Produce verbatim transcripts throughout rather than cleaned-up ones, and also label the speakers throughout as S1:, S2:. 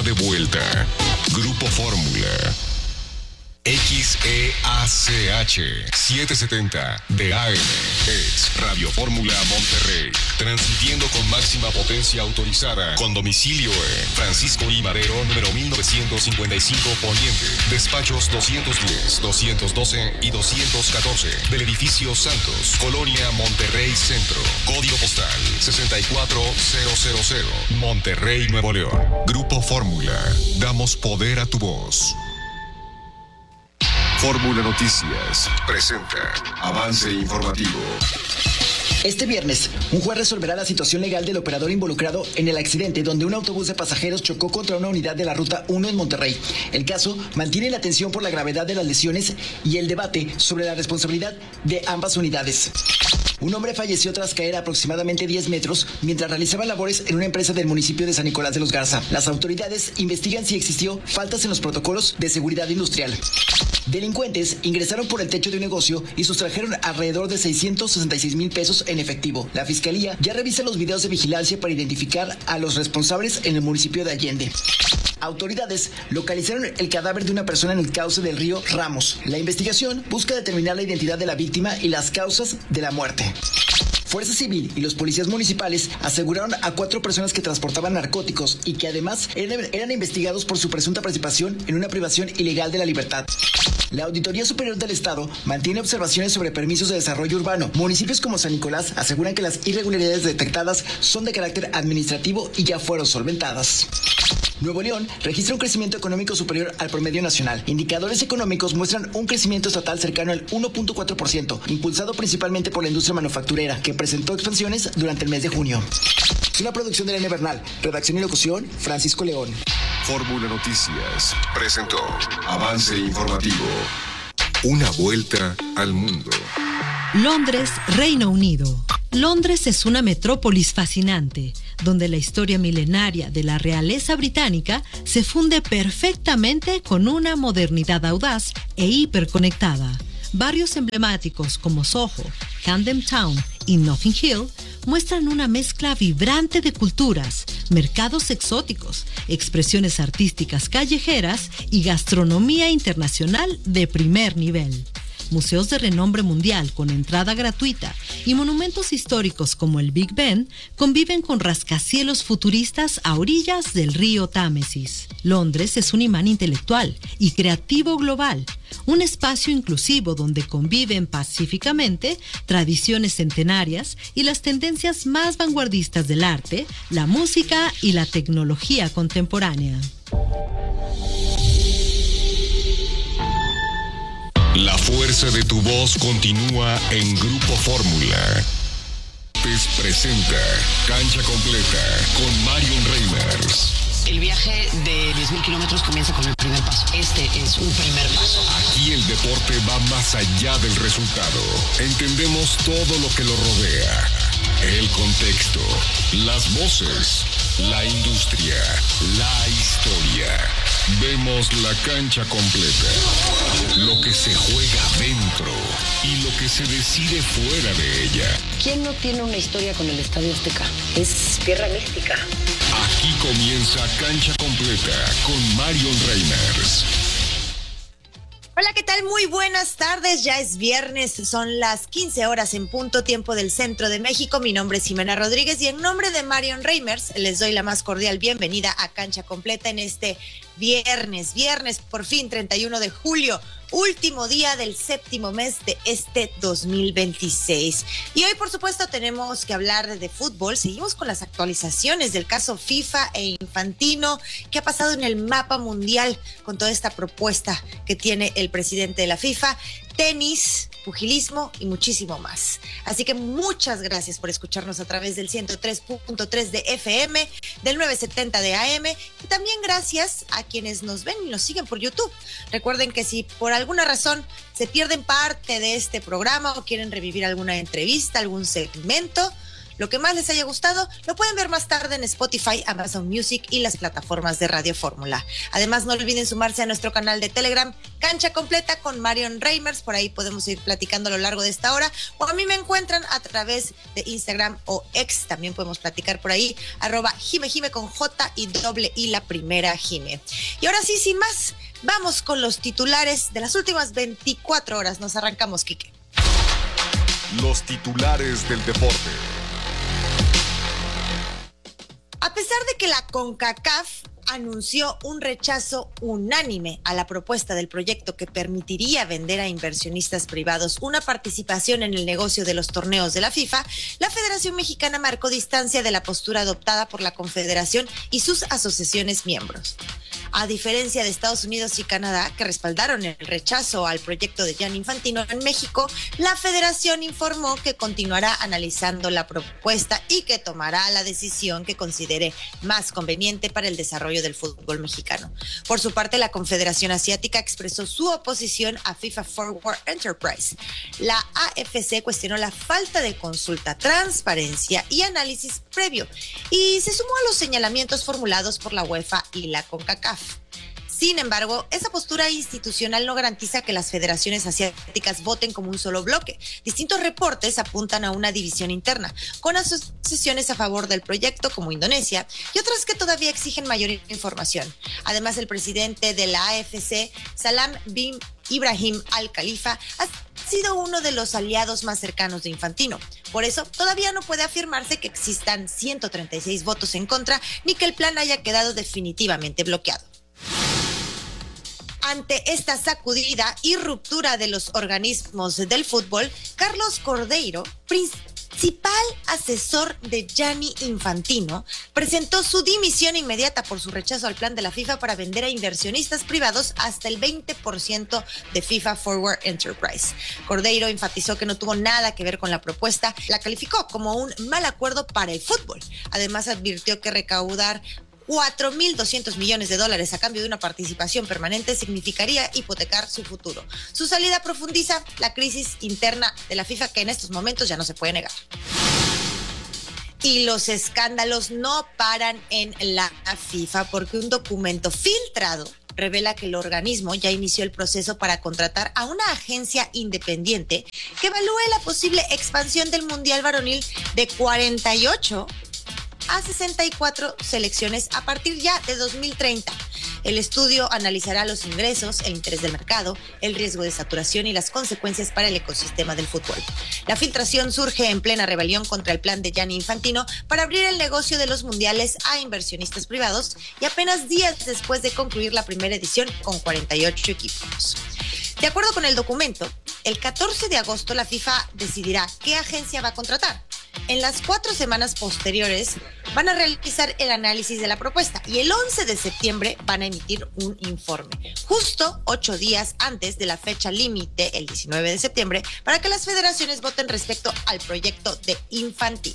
S1: de vuelta. Grupo Fórmula. X E A C H setecientos setenta de A M es Radio Fórmula Monterrey, transmitiendo con máxima potencia autorizada, con domicilio en Francisco I. Madero, número mil novecientos cincuenta y cinco Poniente, despachos doscientos diez, doscientos doce y doscientos catorce, del edificio Santos, Colonia Monterrey Centro, código postal sesenta y cuatro mil, Monterrey, Nuevo León. Grupo Fórmula, damos poder a tu voz. Fórmula Noticias presenta avance informativo.
S2: Este viernes, un juez resolverá la situación legal del operador involucrado en el accidente donde un autobús de pasajeros chocó contra una unidad de la Ruta uno en Monterrey. El caso mantiene la atención por la gravedad de las lesiones y el debate sobre la responsabilidad de ambas unidades. Un hombre falleció tras caer a aproximadamente diez metros mientras realizaba labores en una empresa del municipio de San Nicolás de los Garza. Las autoridades investigan si existió faltas en los protocolos de seguridad industrial. Delincuentes ingresaron por el techo de un negocio y sustrajeron alrededor de seiscientos sesenta y seis mil pesos en efectivo. La fiscalía ya revisa los videos de vigilancia para identificar a los responsables en el municipio de Allende. Autoridades localizaron el cadáver de una persona en el cauce del río Ramos. La investigación busca determinar la identidad de la víctima y las causas de la muerte. Fuerza Civil y los policías municipales aseguraron a cuatro personas que transportaban narcóticos y que además eran, eran investigados por su presunta participación en una privación ilegal de la libertad. La Auditoría Superior del Estado mantiene observaciones sobre permisos de desarrollo urbano. Municipios como San Nicolás aseguran que las irregularidades detectadas son de carácter administrativo y ya fueron solventadas. Nuevo León registra un crecimiento económico superior al promedio nacional. Indicadores económicos muestran un crecimiento estatal cercano al uno punto cuatro por ciento, impulsado principalmente por la industria manufacturera, que presentó expansiones durante el mes de junio. Es una producción de Elena Bernal. Redacción y locución, Francisco León.
S1: Fórmula Noticias presentó avance informativo. Una vuelta al mundo.
S3: Londres, Reino Unido. Londres es una metrópolis fascinante, donde la historia milenaria de la realeza británica se funde perfectamente con una modernidad audaz e hiperconectada. Barrios emblemáticos como Soho, Camden Town y Notting Hill muestran una mezcla vibrante de culturas, mercados exóticos, expresiones artísticas callejeras y gastronomía internacional de primer nivel. Museos de renombre mundial con entrada gratuita y monumentos históricos como el Big Ben conviven con rascacielos futuristas a orillas del río Támesis. Londres es un imán intelectual y creativo global, un espacio inclusivo donde conviven pacíficamente tradiciones centenarias y las tendencias más vanguardistas del arte, la música y la tecnología contemporánea.
S1: La fuerza de tu voz continúa en Grupo Fórmula. Te presenta Cancha Completa con Marion Reimers.
S4: El viaje de diez mil kilómetros comienza con el primer paso. Este es un primer paso.
S1: Aquí el deporte va más allá del resultado. Entendemos todo lo que lo rodea. El contexto, las voces, la industria, la historia. Vemos la cancha completa. Lo que se juega dentro y lo que se decide fuera de ella.
S4: ¿Quién no tiene una historia con el Estadio Azteca? Es tierra mística.
S1: Aquí comienza Cancha Completa con Marion Reimers.
S5: Hola, ¿qué tal? Muy buenas tardes. Ya es viernes, son las quince horas en punto, tiempo del centro de México. Mi nombre es Ximena Rodríguez y en nombre de Marion Reimers les doy la más cordial bienvenida a Cancha Completa en este viernes. Viernes, por fin, treinta y uno de julio. Último día del séptimo mes de este dos mil veintiséis. Y hoy, por supuesto, tenemos que hablar de, de fútbol. Seguimos con las actualizaciones del caso FIFA e Infantino. ¿Qué ha pasado en el mapa mundial con toda esta propuesta que tiene el presidente de la FIFA? Tenis, pugilismo y muchísimo más. Así que muchas gracias por escucharnos a través del ciento tres punto tres de F M, del novecientos setenta de A M, y también gracias a quienes nos ven y nos siguen por YouTube. Recuerden que si por alguna razón se pierden parte de este programa o quieren revivir alguna entrevista, algún segmento, Lo que más les haya gustado lo pueden ver más tarde en Spotify, Amazon Music y las plataformas de Radio Fórmula. Además, no olviden sumarse a nuestro canal de Telegram, Cancha Completa con Marion Reimers. Por ahí podemos ir platicando a lo largo de esta hora. O a mí me encuentran a través de Instagram o X. También podemos platicar por ahí, arroba Jime Jime con J y doble I la primera Jime. Y ahora sí, sin más, vamos con los titulares de las últimas veinticuatro horas. Nos arrancamos, Quique.
S1: Los titulares del deporte.
S5: A pesar de que la CONCACAF anunció un rechazo unánime a la propuesta del proyecto que permitiría vender a inversionistas privados una participación en el negocio de los torneos de la FIFA, la Federación Mexicana marcó distancia de la postura adoptada por la Confederación y sus asociaciones miembros. A diferencia de Estados Unidos y Canadá, que respaldaron el rechazo al proyecto de Gianni Infantino en México, la Federación informó que continuará analizando la propuesta y que tomará la decisión que considere más conveniente para el desarrollo del fútbol mexicano. Por su parte, la Confederación Asiática expresó su oposición a FIFA Forward Enterprise. La A F C cuestionó la falta de consulta, transparencia y análisis previo y se sumó a los señalamientos formulados por la UEFA y la CONCACAF. Sin embargo, esa postura institucional no garantiza que las federaciones asiáticas voten como un solo bloque. Distintos reportes apuntan a una división interna, con asociaciones a favor del proyecto como Indonesia y otras que todavía exigen mayor información. Además, el presidente de la A F C, Salam bin Ibrahim Al Khalifa, ha sido uno de los aliados más cercanos de Infantino. Por eso, todavía no puede afirmarse que existan ciento treinta y seis votos en contra ni que el plan haya quedado definitivamente bloqueado. Ante esta sacudida y ruptura de los organismos del fútbol, Carlos Cordeiro, principal asesor de Gianni Infantino, presentó su dimisión inmediata por su rechazo al plan de la FIFA para vender a inversionistas privados hasta el veinte por ciento de FIFA Forward Enterprise. Cordeiro enfatizó que no tuvo nada que ver con la propuesta, la calificó como un mal acuerdo para el fútbol. Además, advirtió que recaudar cuatro mil doscientos millones de dólares a cambio de una participación permanente significaría hipotecar su futuro. Su salida profundiza la crisis interna de la FIFA, que en estos momentos ya no se puede negar. Y los escándalos no paran en la FIFA, porque un documento filtrado revela que el organismo ya inició el proceso para contratar a una agencia independiente que evalúe la posible expansión del Mundial Varonil de cuarenta y ocho a sesenta y cuatro selecciones a partir ya de dos mil treinta. El estudio analizará los ingresos, el interés del mercado, el riesgo de saturación y las consecuencias para el ecosistema del fútbol. La filtración surge en plena rebelión contra el plan de Gianni Infantino para abrir el negocio de los mundiales a inversionistas privados y apenas días después de concluir la primera edición con cuarenta y ocho equipos. De acuerdo con el documento, el catorce de agosto la FIFA decidirá qué agencia va a contratar. En las cuatro semanas posteriores van a realizar el análisis de la propuesta y el once de septiembre van a emitir un informe, justo ocho días antes de la fecha límite, el diecinueve de septiembre, para que las federaciones voten respecto al proyecto de Infantino.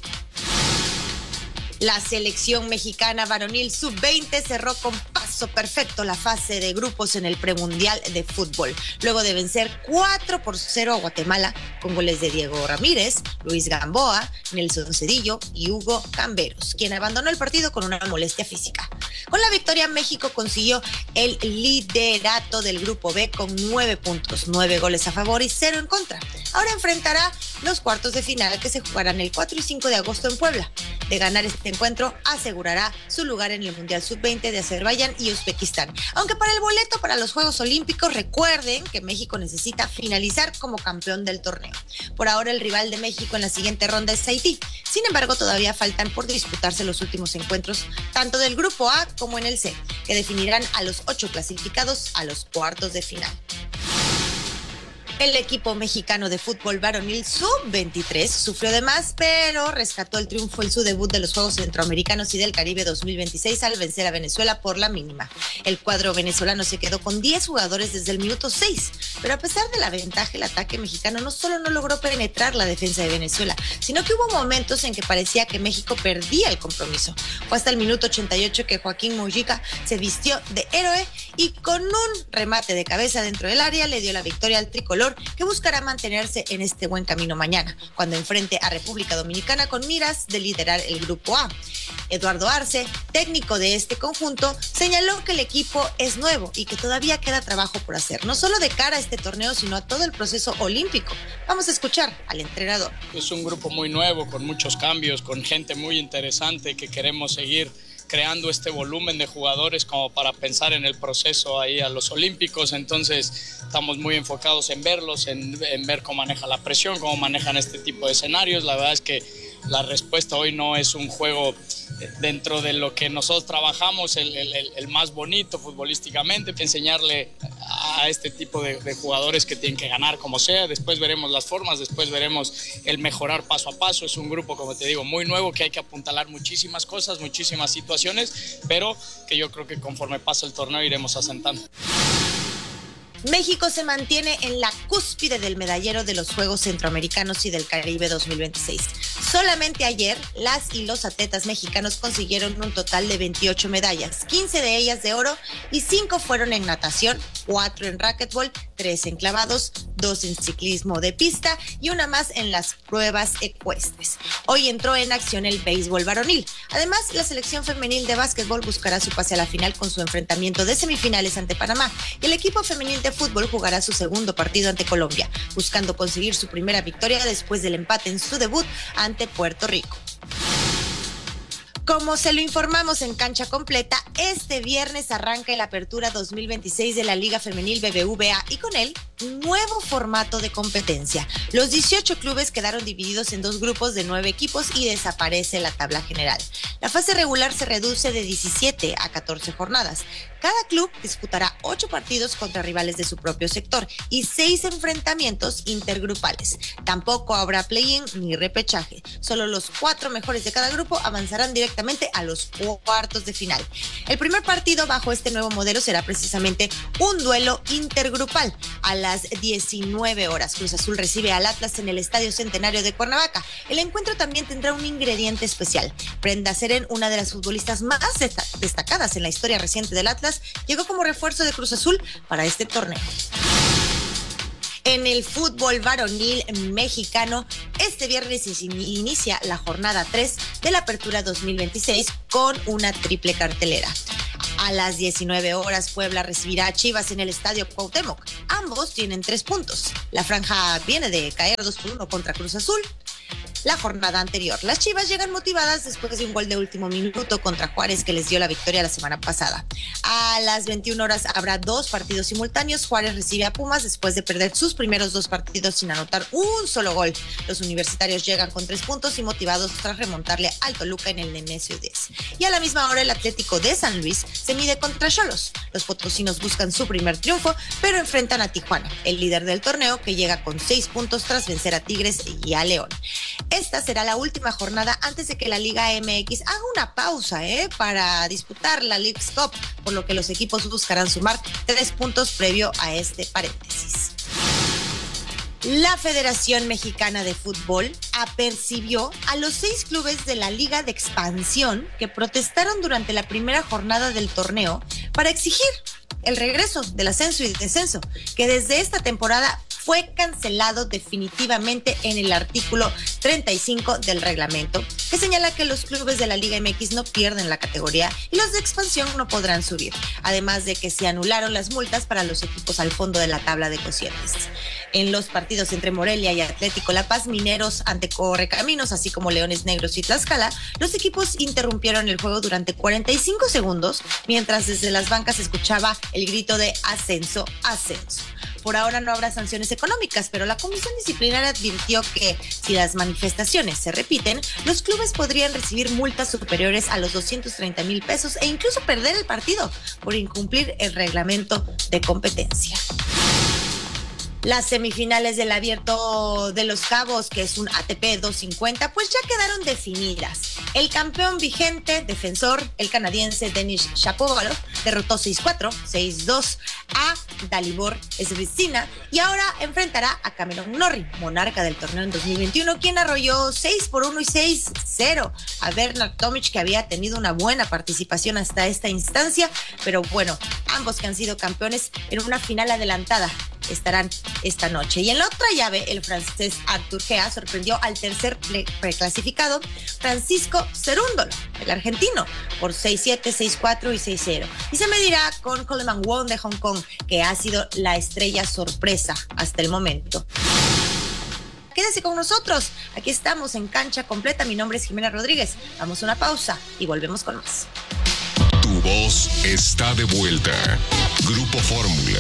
S5: La selección mexicana varonil sub veinte cerró con paso perfecto la fase de grupos en el premundial de fútbol, luego de vencer cuatro por cero a Guatemala con goles de Diego Ramírez, Luis Gamboa, Nelson Cedillo y Hugo Camberos, quien abandonó el partido con una molestia física. Con la victoria, México consiguió el liderato del grupo B con nueve puntos, nueve goles a favor y cero en contra. Ahora enfrentará los cuartos de final que se jugarán el cuatro y cinco de agosto en Puebla. De ganar este encuentro, asegurará su lugar en el Mundial sub veinte de Azerbaiyán y Uzbekistán. Aunque para el boleto para los Juegos Olímpicos, recuerden que México necesita finalizar como campeón del torneo. Por ahora, el rival de México en la siguiente ronda es Haití. Sin embargo, todavía faltan por disputarse los últimos encuentros, tanto del Grupo A como en el C, que definirán a los ocho clasificados a los cuartos de final. El equipo mexicano de fútbol varonil sub veintitrés sufrió de más, pero rescató el triunfo en su debut de los Juegos Centroamericanos y del Caribe dos mil veintiséis al vencer a Venezuela por la mínima. El cuadro venezolano se quedó con diez jugadores desde el minuto seis, pero a pesar de la ventaja, el ataque mexicano no solo no logró penetrar la defensa de Venezuela, sino que hubo momentos en que parecía que México perdía el compromiso. Fue hasta el minuto ochenta y ocho que Joaquín Mojica se vistió de héroe y con un remate de cabeza dentro del área le dio la victoria al tricolor tricolor, que buscará mantenerse en este buen camino mañana, cuando enfrente a República Dominicana con miras de liderar el Grupo A. Eduardo Arce, técnico de este conjunto, señaló que el equipo es nuevo y que todavía queda trabajo por hacer, no solo de cara a este torneo, sino a todo el proceso olímpico. Vamos a escuchar al entrenador.
S6: Es un grupo muy nuevo, con muchos cambios, con gente muy interesante que queremos seguir creando este volumen de jugadores como para pensar en el proceso ahí a los olímpicos. Entonces estamos muy enfocados en verlos, en, en ver cómo manejan la presión, cómo manejan este tipo de escenarios. La verdad es que la respuesta hoy no es un juego dentro de lo que nosotros trabajamos, el, el, el más bonito futbolísticamente, enseñarle a este tipo de, de jugadores que tienen que ganar como sea. Después veremos las formas, después veremos el mejorar paso a paso. Es un grupo, como te digo, muy nuevo, que hay que apuntalar muchísimas cosas, muchísimas situaciones, pero que yo creo que conforme pasa el torneo iremos asentando.
S5: México se mantiene en la cúspide del medallero de los Juegos Centroamericanos y del Caribe dos mil veintiséis. Solamente ayer, las y los atletas mexicanos consiguieron un total de veintiocho medallas, quince de ellas de oro y cinco fueron en natación, cuatro en racquetball, tres en clavados, dos en ciclismo de pista y una más en las pruebas ecuestres. Hoy entró en acción el béisbol varonil. Además, la selección femenil de básquetbol buscará su pase a la final con su enfrentamiento de semifinales ante Panamá y el equipo femenil de fútbol jugará su segundo partido ante Colombia, buscando conseguir su primera victoria después del empate en su debut ante Puerto Rico. Como se lo informamos en Cancha Completa, este viernes arranca el Apertura dos mil veintiséis de la Liga Femenil B B V A y con él un nuevo formato de competencia. Los dieciocho clubes quedaron divididos en dos grupos de nueve equipos y desaparece la tabla general. La fase regular se reduce de diecisiete a catorce jornadas. Cada club disputará ocho partidos contra rivales de su propio sector y seis enfrentamientos intergrupales. Tampoco habrá play-in ni repechaje. Solo los cuatro mejores de cada grupo avanzarán directamente a los cuartos de final. El primer partido bajo este nuevo modelo será precisamente un duelo intergrupal. A las diecinueve horas, Cruz Azul recibe al Atlas en el Estadio Centenario de Cuernavaca. El encuentro también tendrá un ingrediente especial. Brenda Seren, una de las futbolistas más destacadas en la historia reciente del Atlas, llegó como refuerzo de Cruz Azul para este torneo. En el fútbol varonil mexicano, este viernes inicia la jornada tres de la Apertura dos mil veintiséis con una triple cartelera. A las diecinueve horas, Puebla recibirá a Chivas en el Estadio Cuauhtémoc. Ambos tienen tres puntos. La franja viene de caer dos por uno contra Cruz Azul la jornada anterior. Las Chivas llegan motivadas después de un gol de último minuto contra Juárez que les dio la victoria la semana pasada. A las veintiuna horas habrá dos partidos simultáneos. Juárez recibe a Pumas después de perder sus primeros dos partidos sin anotar un solo gol. Los universitarios llegan con tres puntos y motivados tras remontarle al Toluca en el Nemesio diez. Y a la misma hora el Atlético de San Luis se mide contra Xolos. Los potosinos buscan su primer triunfo, pero enfrentan a Tijuana, el líder del torneo, que llega con seis puntos tras vencer a Tigres y a León. Esta será la última jornada antes de que la Liga M X haga una pausa ¿eh? para disputar la Leagues Cup, por lo que los equipos buscarán sumar tres puntos previo a este paréntesis. La Federación Mexicana de Fútbol apercibió a los seis clubes de la Liga de Expansión que protestaron durante la primera jornada del torneo para exigir el regreso del ascenso y descenso, que desde esta temporada fue cancelado definitivamente en el artículo treinta y cinco del reglamento, que señala que los clubes de la Liga M X no pierden la categoría y los de expansión no podrán subir, además de que se anularon las multas para los equipos al fondo de la tabla de cocientes. En los partidos entre Morelia y Atlético La Paz, Mineros ante Correcaminos, así como Leones Negros y Tlaxcala, los equipos interrumpieron el juego durante cuarenta y cinco segundos, mientras desde las bancas se escuchaba el grito de ascenso, ascenso. Por ahora no habrá sanciones económicas, pero la Comisión Disciplinaria advirtió que si las manifestaciones se repiten, los clubes podrían recibir multas superiores a los doscientos treinta mil pesos e incluso perder el partido por incumplir el reglamento de competencia. Las semifinales del Abierto de Los Cabos, que es un A T P doscientos cincuenta, pues ya quedaron definidas. El campeón vigente, defensor, el canadiense Denis Shapovalov, derrotó seis cuatro, seis dos a Dalibor Svitolina y ahora enfrentará a Cameron Norrie, monarca del torneo en dos mil veintiuno, quien arrolló seis por uno y seis cero a Bernard Tomic, que había tenido una buena participación hasta esta instancia, pero bueno, ambos que han sido campeones en una final adelantada estarán esta noche. Y en la otra llave, el francés Arthur Gea sorprendió al tercer preclasificado Francisco Cerúndolo, el argentino, por seis siete, seis cuatro y seis cero. Y se medirá con Coleman Wong de Hong Kong, que ha sido la estrella sorpresa hasta el momento. Quédese con nosotros, aquí estamos en Cancha Completa. Mi nombre es Jimena Rodríguez. Damos una pausa y volvemos con más.
S1: Tu voz está de vuelta. Grupo Fórmula.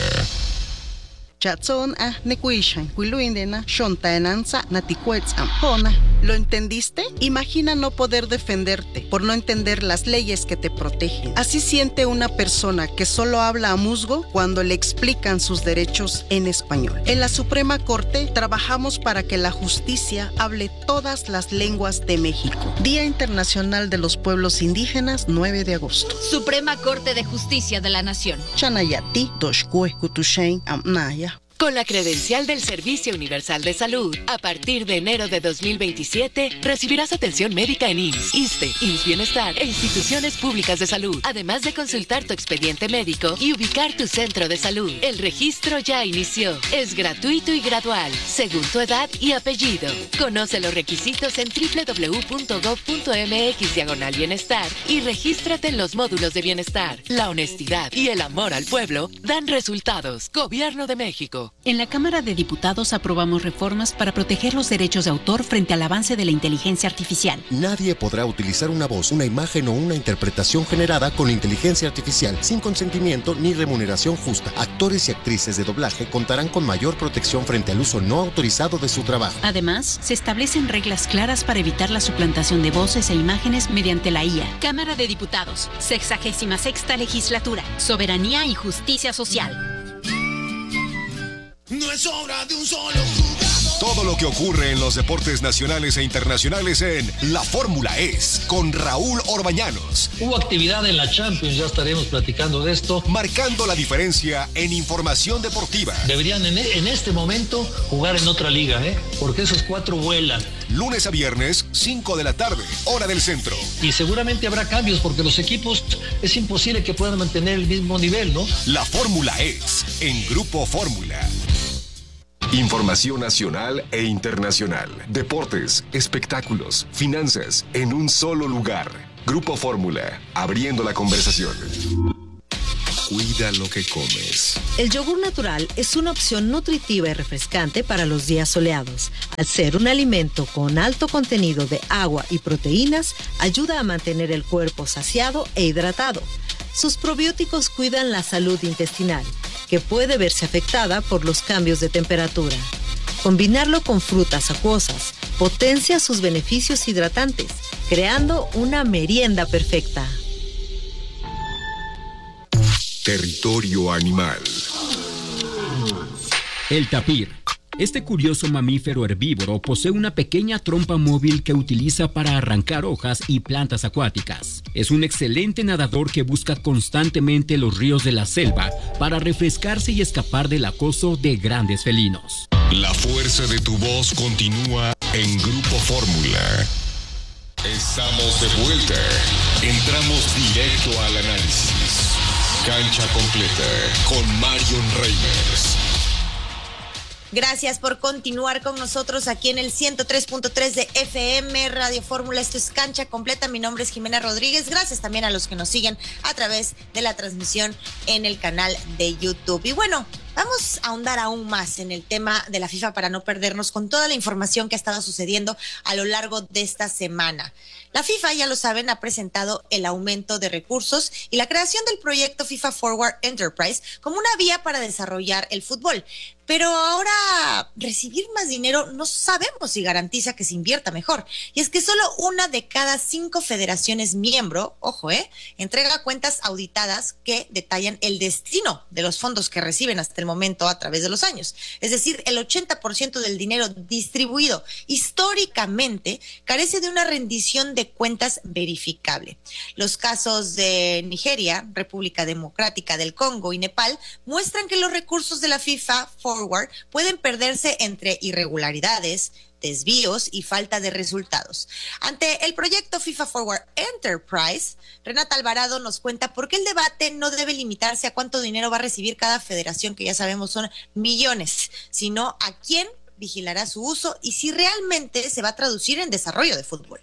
S7: ¿Lo entendiste? Imagina no poder defenderte por no entender las leyes que te protegen. Así siente una persona que solo habla a musgo cuando le explican sus derechos en español. En la Suprema Corte trabajamos para que la justicia hable todas las lenguas de México. Día Internacional de los Pueblos Indígenas, nueve de agosto.
S8: Suprema Corte de Justicia de la Nación.
S7: Chanayati, Doshkue, Kutushen, Amnaya.
S9: Con la credencial del Servicio Universal de Salud, a partir de enero de dos mil veintisiete, recibirás atención médica en I M S S, ISSSTE, I M S S Bienestar e instituciones públicas de salud, además de consultar tu expediente médico y ubicar tu centro de salud. El registro ya inició. Es gratuito y gradual, según tu edad y apellido. Conoce los requisitos en doble u doble u doble u punto gob punto eme equis diagonal bienestar y regístrate en los módulos de bienestar. La honestidad y el amor al pueblo dan resultados. Gobierno de México.
S10: En la Cámara de Diputados aprobamos reformas para proteger los derechos de autor frente al avance de la inteligencia artificial.
S11: Nadie podrá utilizar una voz, una imagen o una interpretación generada con inteligencia artificial sin consentimiento ni remuneración justa. Actores y actrices de doblaje contarán con mayor protección frente al uso no autorizado de su trabajo.
S10: Además, se establecen reglas claras para evitar la suplantación de voces e imágenes mediante la I A.
S8: Cámara de Diputados, sexagésima sexta legislatura, soberanía y justicia social.
S1: No es obra de un solo jugador. Todo lo que ocurre en los deportes nacionales e internacionales en La Fórmula Es, con Raúl Orbañanos.
S12: Hubo actividad en la Champions, ya estaremos platicando de esto.
S1: Marcando la diferencia en información deportiva.
S12: Deberían en, en este momento jugar en otra liga, ¿eh? Porque esos cuatro vuelan.
S1: Lunes a viernes, cinco de la tarde, hora del centro.
S12: Y seguramente habrá cambios porque los equipos es imposible que puedan mantener el mismo nivel, ¿no?
S1: La Fórmula Es, en Grupo Fórmula. Información nacional e internacional. Deportes, espectáculos, finanzas, en un solo lugar. Grupo Fórmula, abriendo la conversación. Cuida lo que comes.
S3: El yogur natural es una opción nutritiva y refrescante para los días soleados. Al ser un alimento con alto contenido de agua y proteínas, ayuda a mantener el cuerpo saciado e hidratado. Sus probióticos cuidan la salud intestinal, que puede verse afectada por los cambios de temperatura. Combinarlo con frutas acuosas potencia sus beneficios hidratantes, creando una merienda perfecta.
S1: Territorio animal.
S13: El tapir. Este curioso mamífero herbívoro posee una pequeña trompa móvil que utiliza para arrancar hojas y plantas acuáticas. Es un excelente nadador que busca constantemente los ríos de la selva para refrescarse y escapar del acoso de grandes felinos.
S1: La fuerza de tu voz continúa en Grupo Fórmula. Estamos de vuelta. Entramos directo al análisis. Cancha completa con Marion Reimers.
S5: Gracias por continuar con nosotros aquí en el ciento tres punto tres de F M Radio Fórmula. Esto es Cancha Completa. Mi nombre es Jimena Rodríguez. Gracias también a los que nos siguen a través de la transmisión en el canal de YouTube. Y bueno, vamos a ahondar aún más en el tema de la FIFA para no perdernos con toda la información que ha estado sucediendo a lo largo de esta semana. La FIFA, ya lo saben, ha presentado el aumento de recursos y la creación del proyecto FIFA Forward Enterprise como una vía para desarrollar el fútbol. Pero ahora recibir más dinero no sabemos si garantiza que se invierta mejor. Y es que solo una de cada cinco federaciones miembro, ojo, eh, entrega cuentas auditadas que detallan el destino de los fondos que reciben hasta el momento a través de los años. Es decir, el ochenta por ciento del dinero distribuido históricamente carece de una rendición de cuentas verificable. Los casos de Nigeria, República Democrática del Congo y Nepal muestran que los recursos de la FIFA Forward pueden perderse entre irregularidades, desvíos y falta de resultados. Ante el proyecto FIFA Forward Enterprise, Renata Alvarado nos cuenta por qué el debate no debe limitarse a cuánto dinero va a recibir cada federación, que ya sabemos son millones, sino a quién vigilará su uso y si realmente se va a traducir en desarrollo de fútbol.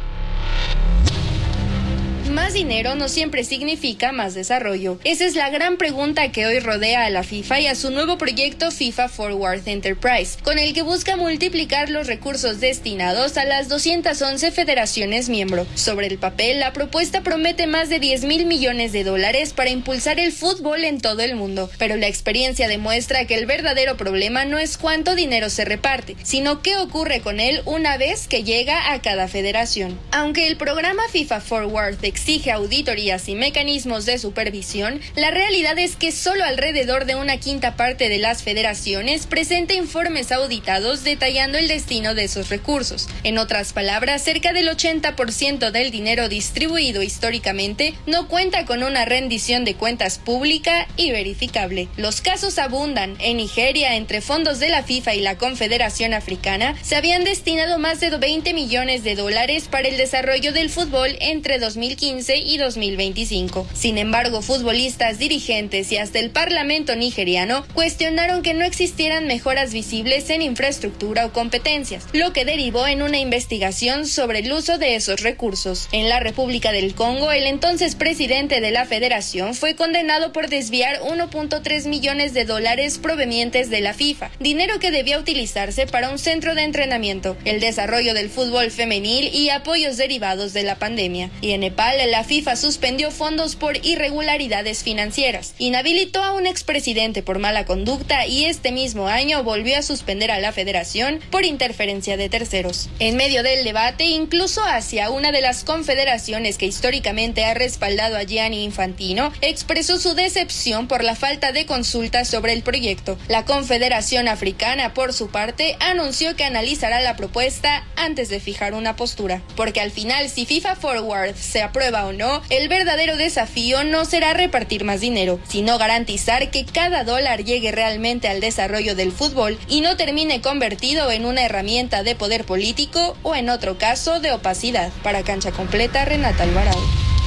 S14: Más dinero no siempre significa más desarrollo. Esa es la gran pregunta que hoy rodea a la FIFA y a su nuevo proyecto FIFA Forward Enterprise, con el que busca multiplicar los recursos destinados a las doscientas once federaciones miembro. Sobre el papel, la propuesta promete más de diez mil millones de dólares para impulsar el fútbol en todo el mundo, pero la experiencia demuestra que el verdadero problema no es cuánto dinero se reparte, sino qué ocurre con él una vez que llega a cada federación. Aunque el programa FIFA Forward exige auditorías y mecanismos de supervisión, la realidad es que solo alrededor de una quinta parte de las federaciones presenta informes auditados detallando el destino de esos recursos. En otras palabras, cerca del ochenta por ciento del dinero distribuido históricamente no cuenta con una rendición de cuentas pública y verificable. Los casos abundan. En Nigeria, entre fondos de la FIFA y la Confederación Africana, se habían destinado más de veinte millones de dólares para el desarrollo del fútbol entre dos mil quince y dos mil veinticinco. Sin embargo, futbolistas, dirigentes y hasta el parlamento nigeriano cuestionaron que no existieran mejoras visibles en infraestructura o competencias, lo que derivó en una investigación sobre el uso de esos recursos. En la República del Congo, el entonces presidente de la federación fue condenado por desviar uno punto tres millones de dólares provenientes de la FIFA, dinero que debía utilizarse para un centro de entrenamiento, el desarrollo del fútbol femenil y apoyos derivados de la pandemia. Y en Nepal, la FIFA suspendió fondos por irregularidades financieras, inhabilitó a un expresidente por mala conducta y este mismo año volvió a suspender a la federación por interferencia de terceros. En medio del debate, incluso hacia una de las confederaciones que históricamente ha respaldado a Gianni Infantino, expresó su decepción por la falta de consulta sobre el proyecto. La Confederación Africana, por su parte, anunció que analizará la propuesta antes de fijar una postura, porque al final, si FIFA Forward se aprueba o no, el verdadero desafío no será repartir más dinero, sino garantizar que cada dólar llegue realmente al desarrollo del fútbol y no termine convertido en una herramienta de poder político o, en otro caso, de opacidad. Para Cancha Completa, Renata Alvarado.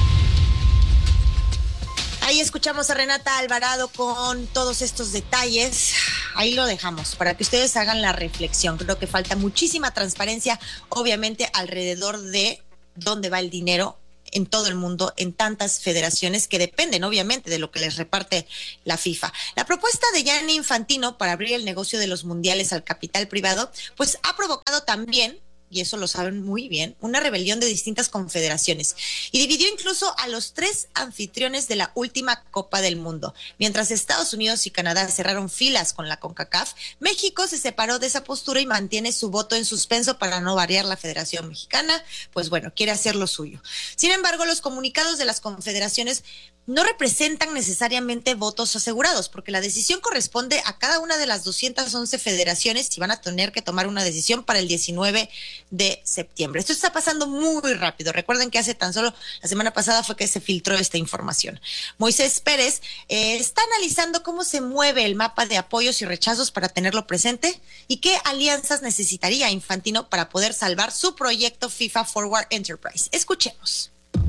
S5: Ahí escuchamos a Renata Alvarado con todos estos detalles. Ahí lo dejamos para que ustedes hagan la reflexión. Creo que falta muchísima transparencia, obviamente, alrededor de dónde va el dinero en todo el mundo, en tantas federaciones que dependen obviamente de lo que les reparte la FIFA. La propuesta de Gianni Infantino para abrir el negocio de los mundiales al capital privado, pues ha provocado también, y eso lo saben muy bien, una rebelión de distintas confederaciones y dividió incluso a los tres anfitriones de la última Copa del Mundo. Mientras Estados Unidos y Canadá cerraron filas con la CONCACAF, México se separó de esa postura y mantiene su voto en suspenso para no variar la Federación Mexicana, pues bueno, quiere hacer lo suyo. Sin embargo, los comunicados de las confederaciones no representan necesariamente votos asegurados, porque la decisión corresponde a cada una de las doscientas once federaciones y van a tener que tomar una decisión para el diecinueve de septiembre. Esto está pasando muy rápido. Recuerden que hace tan solo la semana pasada fue que se filtró esta información. Moisés Pérez eh, está analizando cómo se mueve el mapa de apoyos y rechazos para tenerlo presente y qué alianzas necesitaría Infantino para poder salvar su proyecto FIFA Forward Enterprise. Escuchemos.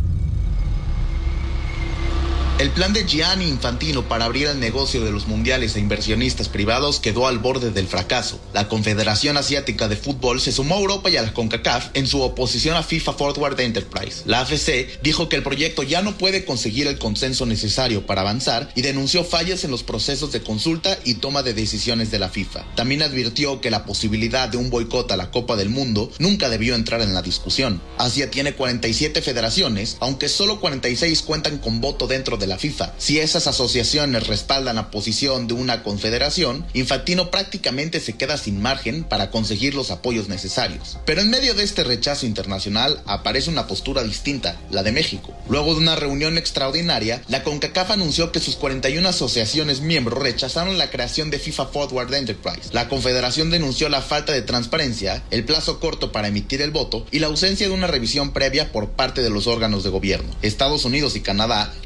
S15: El plan de Gianni Infantino para abrir el negocio de los mundiales a inversionistas privados quedó al borde del fracaso. La Confederación Asiática de Fútbol se sumó a Europa y a la CONCACAF en su oposición a FIFA Forward Enterprise. La A F C dijo que el proyecto ya no puede conseguir el consenso necesario para avanzar y denunció fallas en los procesos de consulta y toma de decisiones de la FIFA. También advirtió que la posibilidad de un boicot a la Copa del Mundo nunca debió entrar en la discusión. Asia tiene cuarenta y siete federaciones, aunque solo cuarenta y seis cuentan con voto dentro de la FIFA. Si esas asociaciones respaldan la posición de una confederación, Infantino prácticamente se queda sin margen para conseguir los apoyos necesarios. Pero en medio de este rechazo internacional aparece una postura distinta, la de México. Luego de una reunión extraordinaria, la CONCACAF anunció que sus cuarenta y una asociaciones miembros rechazaron la creación de FIFA Forward Enterprise. La Confederación denunció la falta de transparencia, el plazo corto para emitir el voto y la ausencia de una revisión previa por parte de los órganos de gobierno. Estados Unidos y Canadá respaldaron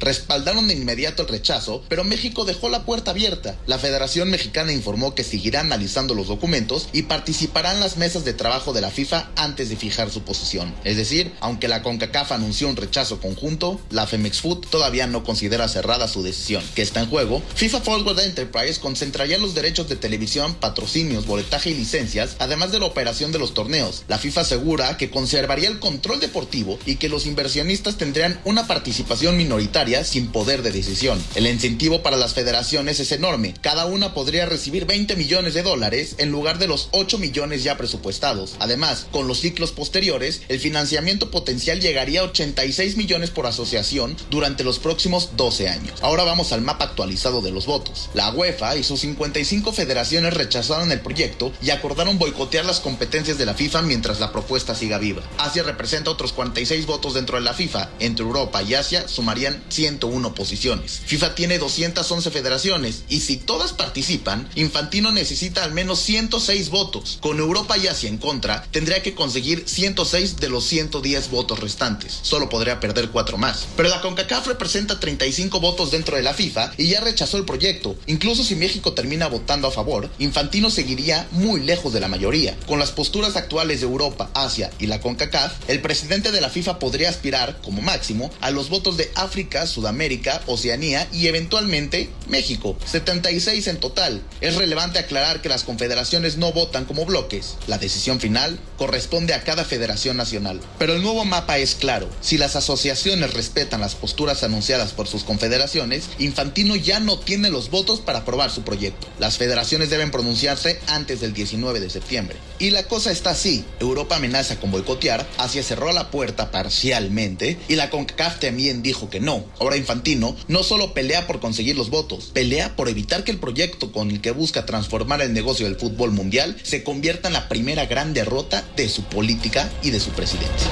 S15: respaldaron de inmediato el rechazo, pero México dejó la puerta abierta. La Federación Mexicana informó que seguirá analizando los documentos y participará en las mesas de trabajo de la FIFA antes de fijar su posición. Es decir, aunque la CONCACAF anunció un rechazo conjunto, la Femex Food todavía no considera cerrada su decisión. ¿Qué está en juego? FIFA Forward Enterprise concentraría los derechos de televisión, patrocinios, boletaje y licencias, además de la operación de los torneos. La FIFA asegura que conservaría el control deportivo y que los inversionistas tendrían una participación minoritaria sin poder de decisión. El incentivo para las federaciones es enorme. Cada una podría recibir veinte millones de dólares en lugar de los ocho millones ya presupuestados. Además, con los ciclos posteriores, el financiamiento potencial llegaría a ochenta y seis millones por asociación durante los próximos doce años. Ahora vamos al mapa actualizado de los votos. La UEFA y sus cincuenta y cinco federaciones rechazaron el proyecto y acordaron boicotear las competencias de la FIFA mientras la propuesta siga viva. Asia representa otros cuarenta y seis votos dentro de la FIFA. Entre Europa y Asia sumarían ciento uno posiciones. FIFA tiene doscientas once federaciones y si todas participan, Infantino necesita al menos ciento seis votos. Con Europa y Asia en contra, tendría que conseguir ciento seis de los ciento diez votos restantes. Solo podría perder cuatro más. Pero la CONCACAF representa treinta y cinco votos dentro de la FIFA y ya rechazó el proyecto. Incluso si México termina votando a favor, Infantino seguiría muy lejos de la mayoría. Con las posturas actuales de Europa, Asia y la CONCACAF, el presidente de la FIFA podría aspirar, como máximo, a los votos de África, Sudamérica, Oceanía y eventualmente México, setenta y seis en total. Es relevante aclarar que las confederaciones no votan como bloques. La decisión final corresponde a cada federación nacional. Pero el nuevo mapa es claro. Si las asociaciones respetan las posturas anunciadas por sus confederaciones, Infantino ya no tiene los votos para aprobar su proyecto. Las federaciones deben pronunciarse antes del diecinueve de septiembre. Y la cosa está así. Europa amenaza con boicotear, Asia cerró la puerta parcialmente y la CONCACAF también dijo que no. Ahora Infantino no solo pelea por conseguir los votos, pelea por evitar que el proyecto con el que busca transformar el negocio del fútbol mundial se convierta en la primera gran derrota de su política y de su presidencia.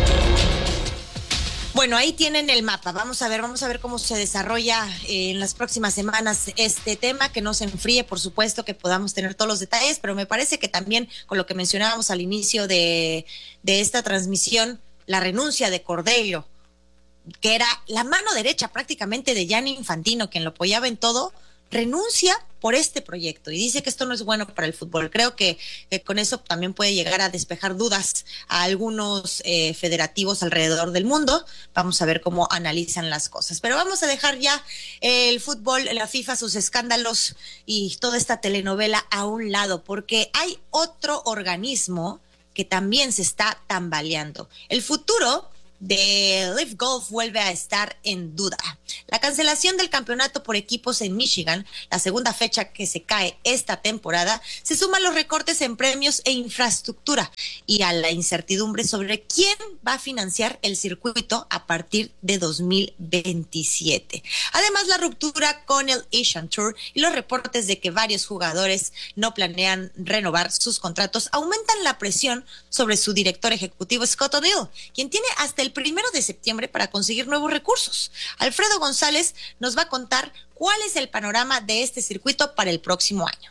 S5: Bueno, ahí tienen el mapa. Vamos a ver, vamos a ver cómo se desarrolla eh, en las próximas semanas este tema, que no se enfríe, por supuesto, que podamos tener todos los detalles, pero me parece que también con lo que mencionábamos al inicio de, de esta transmisión, la renuncia de Cordelio, que era la mano derecha prácticamente de Gianni Infantino, quien lo apoyaba en todo, renuncia por este proyecto y dice que esto no es bueno para el fútbol. Creo que, que con eso también puede llegar a despejar dudas a algunos eh, federativos alrededor del mundo. Vamos a ver cómo analizan las cosas. Pero vamos a dejar ya el fútbol, la FIFA, sus escándalos y toda esta telenovela a un lado, porque hay otro organismo que también se está tambaleando. El futuro de Live Golf vuelve a estar en duda. La cancelación del campeonato por equipos en Michigan, la segunda fecha que se cae esta temporada, se suma a los recortes en premios e infraestructura y a la incertidumbre sobre quién va a financiar el circuito a partir de dos mil veintisiete. Además, la ruptura con el Asian Tour y los reportes de que varios jugadores no planean renovar sus contratos aumentan la presión sobre su director ejecutivo Scott O'Neill, quien tiene hasta el primero de septiembre para conseguir nuevos recursos. Alfredo González nos va a contar cuál es el panorama de este circuito para el próximo año.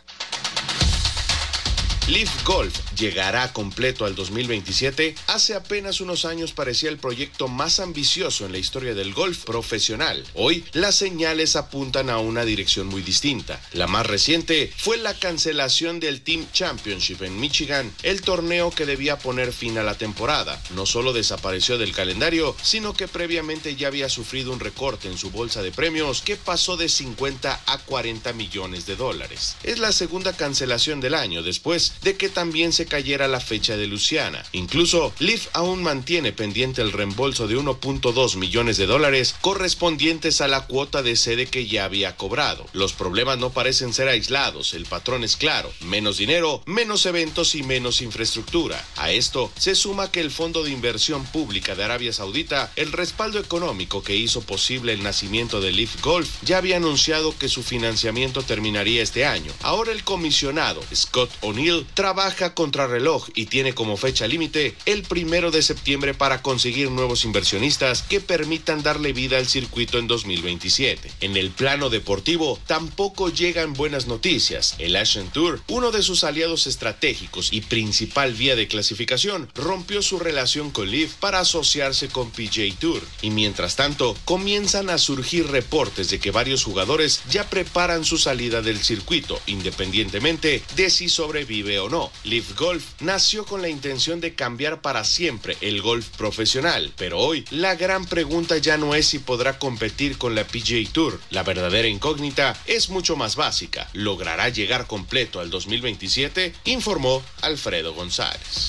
S16: Live Golf llegará completo al dos mil veintisiete. Hace apenas unos años parecía el proyecto más ambicioso en la historia del golf profesional. Hoy las señales apuntan a una dirección muy distinta. La más reciente fue la cancelación del Team Championship en Michigan, el torneo que debía poner fin a la temporada. No solo desapareció del calendario, sino que previamente ya había sufrido un recorte en su bolsa de premios que pasó de cincuenta a cuarenta millones de dólares. Es la segunda cancelación del año, después de que también se cayera la fecha de Luisiana. Incluso, Live aún mantiene pendiente el reembolso de uno punto dos millones de dólares correspondientes a la cuota de sede que ya había cobrado. Los problemas no parecen ser aislados, el patrón es claro: menos dinero, menos eventos y menos infraestructura. A esto se suma que el Fondo de Inversión Pública de Arabia Saudita, el respaldo económico que hizo posible el nacimiento de Live Golf, ya había anunciado que su financiamiento terminaría este año. Ahora el comisionado Scott O'Neill Hill trabaja contrarreloj y tiene como fecha límite el primero de septiembre para conseguir nuevos inversionistas que permitan darle vida al circuito en dos mil veintisiete. En el plano deportivo, tampoco llegan buenas noticias. El Asian Tour, uno de sus aliados estratégicos y principal vía de clasificación, rompió su relación con L I V para asociarse con P G A Tour. Y mientras tanto, comienzan a surgir reportes de que varios jugadores ya preparan su salida del circuito, independientemente de si sobrevive o no. L I V Golf nació con la intención de cambiar para siempre el golf profesional, pero hoy la gran pregunta ya no es si podrá competir con la P G A Tour. La verdadera incógnita es mucho más básica. ¿Logrará llegar completo al dos mil veintisiete? Informó Alfredo González.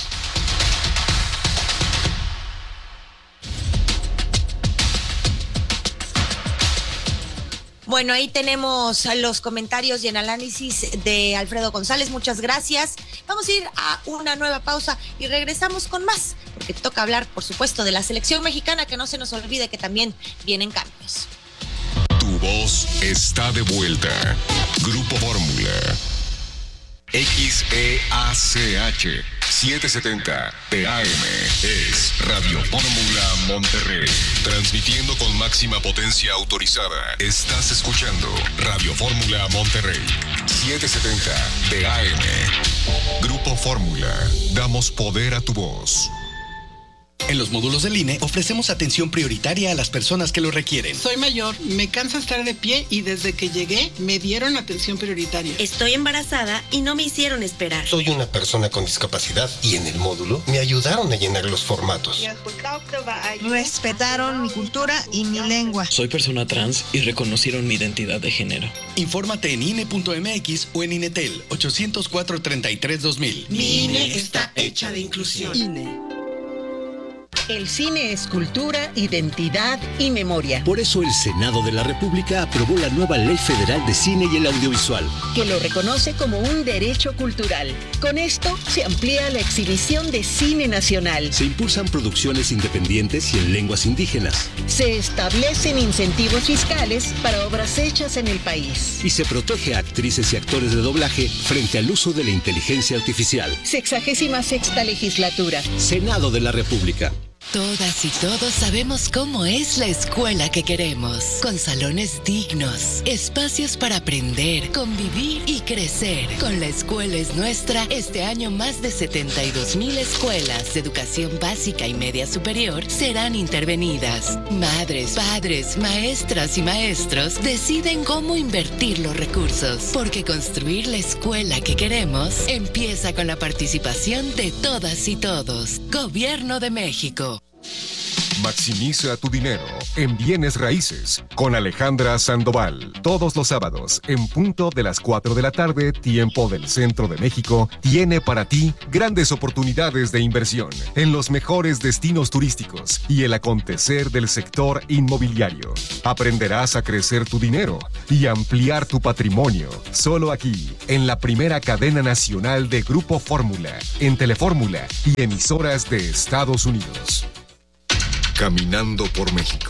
S5: Bueno, ahí tenemos los comentarios y el análisis de Alfredo González. Muchas gracias. Vamos a ir a una nueva pausa y regresamos con más, porque toca hablar, por supuesto, de la selección mexicana, que no se nos olvide que también vienen cambios.
S1: Tu voz está de vuelta. Grupo Fórmula. X E A C H setecientos setenta de A M es Radio Fórmula Monterrey. Transmitiendo con máxima potencia autorizada. Estás escuchando Radio Fórmula Monterrey. setecientos setenta de A M. Grupo Fórmula. Damos poder a tu voz.
S17: En los módulos del I N E ofrecemos atención prioritaria a las personas que lo requieren.
S18: Soy mayor, me cansa estar de pie y desde que llegué me dieron atención prioritaria.
S19: Estoy embarazada y no me hicieron esperar.
S20: Soy una persona con discapacidad y en el módulo me ayudaron a llenar los formatos.
S21: Respetaron mi cultura y mi lengua.
S22: Soy persona trans y reconocieron mi identidad de género.
S17: Infórmate en I N E punto M X o en INETEL ocho cero cuatro, treinta y tres, dos mil.
S21: Mi I N E está hecha de inclusión.
S23: I N E. El cine es cultura, identidad y memoria.
S24: Por eso el Senado de la República aprobó la nueva Ley Federal de Cine y el Audiovisual,
S23: que lo reconoce como un derecho cultural. Con esto se amplía la exhibición de cine nacional.
S24: Se impulsan producciones independientes y en lenguas indígenas.
S23: Se establecen incentivos fiscales para obras hechas en el país.
S24: Y se protege a actrices y actores de doblaje frente al uso de la inteligencia artificial.
S23: Sexagésima sexta legislatura.
S24: Senado de la República.
S9: Todas y todos sabemos cómo es la escuela que queremos, con salones dignos, espacios para aprender, convivir y crecer. Con La Escuela es Nuestra, este año más de setenta y dos mil escuelas de educación básica y media superior serán intervenidas. Madres, padres, maestras y maestros deciden cómo invertir los recursos, porque construir la escuela que queremos empieza con la participación de todas y todos. Gobierno de México.
S1: Maximiza tu dinero en bienes raíces con Alejandra Sandoval. Todos los sábados, en punto de las cuatro de la tarde, tiempo del Centro de México, tiene para ti grandes oportunidades de inversión en los mejores destinos turísticos y el acontecer del sector inmobiliario. Aprenderás a crecer tu dinero y ampliar tu patrimonio. Solo aquí, en la primera cadena nacional de Grupo Fórmula, en Telefórmula y emisoras de Estados Unidos. Caminando por México.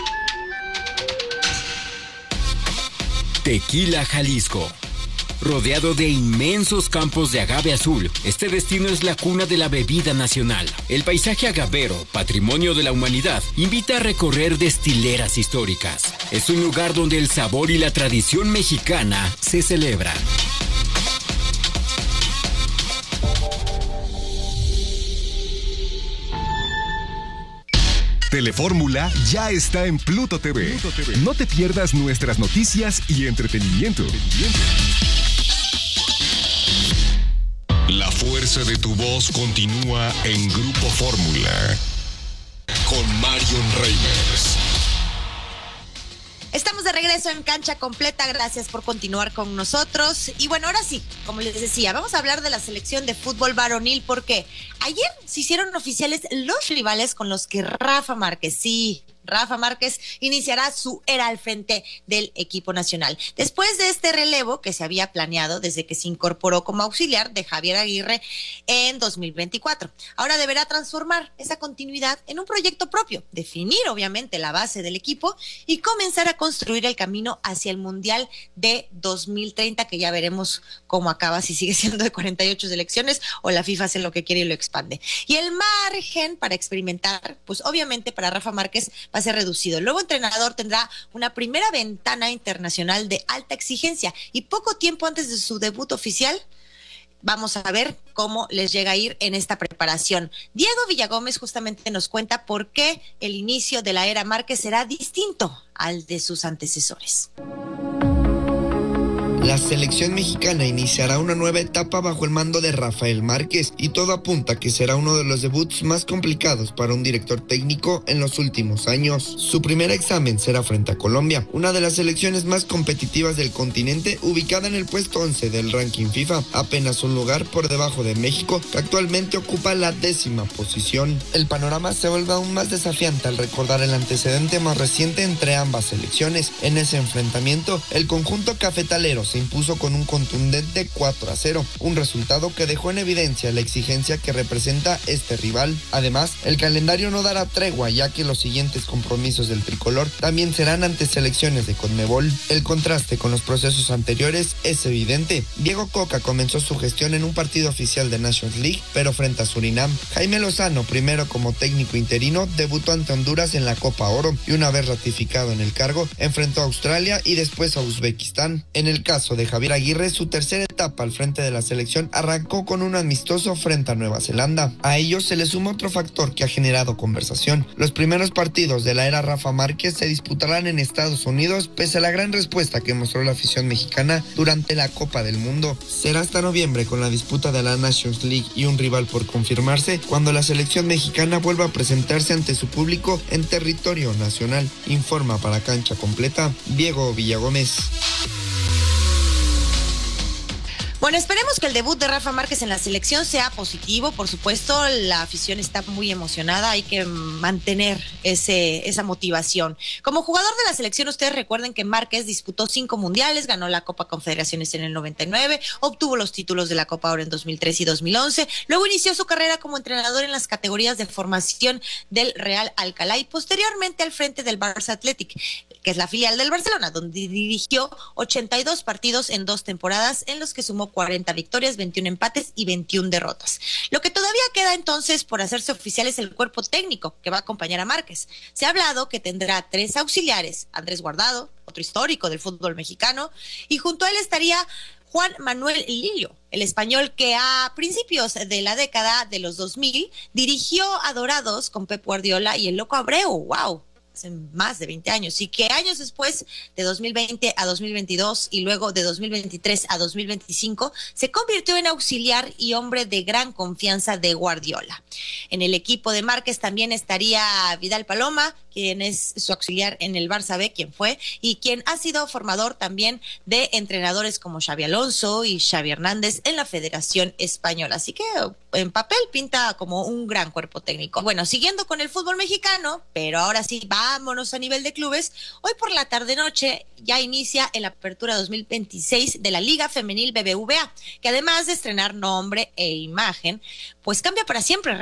S13: Tequila, Jalisco. Rodeado de inmensos campos de agave azul, este destino es la cuna de la bebida nacional. El paisaje agavero, patrimonio de la humanidad, invita a recorrer destileras históricas. Es un lugar donde el sabor y la tradición mexicana se celebran.
S1: Telefórmula ya está en Pluto T V. Pluto T V. No te pierdas nuestras noticias y entretenimiento. La fuerza de tu voz continúa en Grupo Fórmula con Marion Reimers.
S5: Estamos de regreso en Cancha Completa, gracias por continuar con nosotros. Y bueno, ahora sí, como les decía, vamos a hablar de la selección de fútbol varonil, porque ayer se hicieron oficiales los rivales con los que Rafa Márquez, sí, Rafa Márquez iniciará su era al frente del equipo nacional. Después de este relevo que se había planeado desde que se incorporó como auxiliar de Javier Aguirre en dos mil veinticuatro. Ahora deberá transformar esa continuidad en un proyecto propio, definir obviamente la base del equipo y comenzar a construir el camino hacia el Mundial de dos mil treinta, que ya veremos cómo acaba, si sigue siendo de cuarenta y ocho selecciones o la FIFA hace lo que quiere y lo expande. Y el margen para experimentar, pues obviamente para Rafa Márquez va a ser reducido. El nuevo entrenador tendrá una primera ventana internacional de alta exigencia y poco tiempo antes de su debut oficial vamos a ver cómo les llega a ir en esta preparación. Diego Villagómez justamente nos cuenta por qué el inicio de la era Márquez será distinto al de sus antecesores.
S2: La selección mexicana iniciará una nueva etapa bajo el mando de Rafael Márquez y todo apunta que será uno de los debuts más complicados para un director técnico en los últimos años. Su primer examen será frente a Colombia, una de las selecciones más competitivas del continente, ubicada en el puesto once del ranking FIFA, apenas un lugar por debajo de México, que actualmente ocupa la décima posición. El panorama se vuelve aún más desafiante al recordar el antecedente más reciente entre ambas selecciones. En ese enfrentamiento, el conjunto cafetalero se impuso con un contundente cuatro a cero, un resultado que dejó en evidencia la exigencia que representa este rival. Además, el calendario no dará tregua, ya que los siguientes compromisos del tricolor también serán ante selecciones de Conmebol. El contraste con los procesos anteriores es evidente. Diego Coca comenzó su gestión en un partido oficial de Nations League, pero frente a Surinam. Jaime Lozano, primero como técnico interino, debutó ante Honduras en la Copa Oro y una vez ratificado en el cargo, enfrentó a Australia y después a Uzbekistán. En el caso de Javier Aguirre, su tercera etapa al frente de la selección arrancó con un amistoso frente a Nueva Zelanda. A ello se le suma otro factor que ha generado conversación. Los primeros partidos de la era Rafa Márquez se disputarán en Estados Unidos, pese a la gran respuesta que mostró la afición mexicana durante la Copa del Mundo. Será hasta noviembre, con la disputa de la Nations League y un rival por confirmarse, cuando la selección mexicana vuelva a presentarse ante su público en territorio nacional. Informa para Cancha Completa Diego Villagómez.
S5: Bueno, esperemos que el debut de Rafa Márquez en la selección sea positivo. Por supuesto, la afición está muy emocionada. Hay que mantener ese, esa motivación. Como jugador de la selección, ustedes recuerden que Márquez disputó cinco mundiales, ganó la Copa Confederaciones en el noventa y nueve, obtuvo los títulos de la Copa Oro en dos mil tres y dos mil once. Luego inició su carrera como entrenador en las categorías de formación del Real Alcalá y posteriormente al frente del Barça Athletic, que es la filial del Barcelona, donde dirigió ochenta y dos partidos en dos temporadas, en los que sumó cuarenta victorias, veintiún empates y veintiún derrotas. Lo que todavía queda entonces por hacerse oficial es el cuerpo técnico que va a acompañar a Márquez. Se ha hablado que tendrá tres auxiliares: Andrés Guardado, otro histórico del fútbol mexicano, y junto a él estaría Juan Manuel Lillo, el español que a principios de la década de los dos mil dirigió a Dorados con Pep Guardiola y el Loco Abreu. ¡Wow! Hace más de veinte años, y que años después, de dos mil veinte a dos mil veintidós y luego de dos mil veintitrés a dos mil veinticinco, se convirtió en auxiliar y hombre de gran confianza de Guardiola. En el equipo de Márquez también estaría Vidal Paloma, quien es su auxiliar en el Barça B, quien fue, y quien ha sido formador también de entrenadores como Xabi Alonso y Xavi Hernández en la Federación Española. Así que en papel pinta como un gran cuerpo técnico. Bueno, siguiendo con el fútbol mexicano, pero ahora sí, vámonos a nivel de clubes. Hoy por la tarde-noche ya inicia el Apertura dos mil veintiséis de la Liga Femenil B B V A, que además de estrenar nombre e imagen, pues cambia para siempre.